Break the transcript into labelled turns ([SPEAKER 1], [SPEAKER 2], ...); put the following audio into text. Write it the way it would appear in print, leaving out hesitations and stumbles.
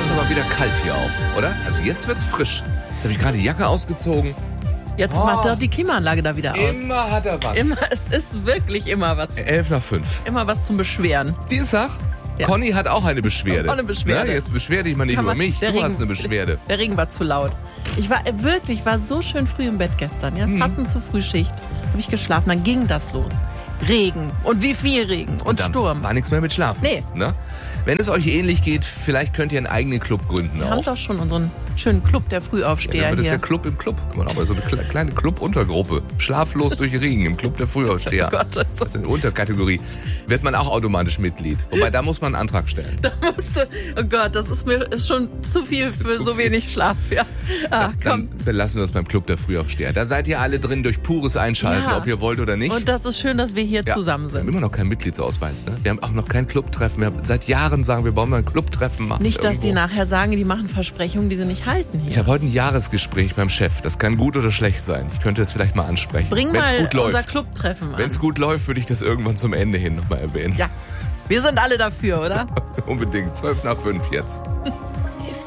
[SPEAKER 1] ist aber wieder kalt hier auch, oder? Also jetzt wird's frisch. Jetzt habe ich gerade die Jacke ausgezogen.
[SPEAKER 2] Jetzt macht doch die Klimaanlage da wieder aus.
[SPEAKER 1] Immer hat er was.
[SPEAKER 2] Es ist wirklich immer was.
[SPEAKER 1] 11:05.
[SPEAKER 2] Immer was zum Beschweren.
[SPEAKER 1] Dienstag.
[SPEAKER 2] Ja.
[SPEAKER 1] Conny hat auch eine Beschwerde.
[SPEAKER 2] Auch eine Beschwerde.
[SPEAKER 1] Na, jetzt beschwer dich mal nicht über mich. Du hast eine Beschwerde.
[SPEAKER 2] Der Regen war zu laut. Ich war so schön früh im Bett gestern. Ja? Passend zur Frühschicht habe ich geschlafen. Dann ging das los. Regen. Und wie viel Regen. Und
[SPEAKER 1] dann
[SPEAKER 2] Sturm.
[SPEAKER 1] War nichts mehr mit Schlafen.
[SPEAKER 2] Nee.
[SPEAKER 1] Ne? Wenn es euch ähnlich geht, vielleicht könnt ihr einen eigenen Club gründen.
[SPEAKER 2] Wir haben doch schon unseren schönen Club der Frühaufsteher
[SPEAKER 1] das ist
[SPEAKER 2] hier.
[SPEAKER 1] der Club im Club. Guck mal, aber so eine kleine Club-Untergruppe. Schlaflos durch Regen im Club der Frühaufsteher.
[SPEAKER 2] Oh Gott,
[SPEAKER 1] das ist eine Unterkategorie. Wird man auch automatisch Mitglied. Wobei, da muss man einen Antrag stellen.
[SPEAKER 2] Oh Gott, das ist schon zu viel für so wenig Schlaf. Ja.
[SPEAKER 1] Dann belassen wir es beim Club der Frühaufsteher. Da seid ihr alle drin durch pures Einschalten, ob ihr wollt oder nicht.
[SPEAKER 2] Und das ist schön, dass wir hier zusammen sind.
[SPEAKER 1] Wir haben immer noch keinen Mitgliedsausweis. Ne? Wir haben auch noch kein Clubtreffen. Wir haben seit Jahren sagen, wir wollen mal ein Clubtreffen machen.
[SPEAKER 2] Nicht, dass
[SPEAKER 1] irgendwo.
[SPEAKER 2] die nachher sagen, die machen Versprechungen, die sie nicht halten hier.
[SPEAKER 1] Ich habe heute ein Jahresgespräch beim Chef. Das kann gut oder schlecht sein. Ich könnte es vielleicht mal ansprechen.
[SPEAKER 2] Bring
[SPEAKER 1] Wenn's
[SPEAKER 2] mal
[SPEAKER 1] gut läuft.
[SPEAKER 2] unser Clubtreffen an.
[SPEAKER 1] Wenn es gut läuft, würde ich das irgendwann zum Ende hin nochmal erwähnen.
[SPEAKER 2] Ja, wir sind alle dafür, oder?
[SPEAKER 1] Unbedingt. 5:12 jetzt.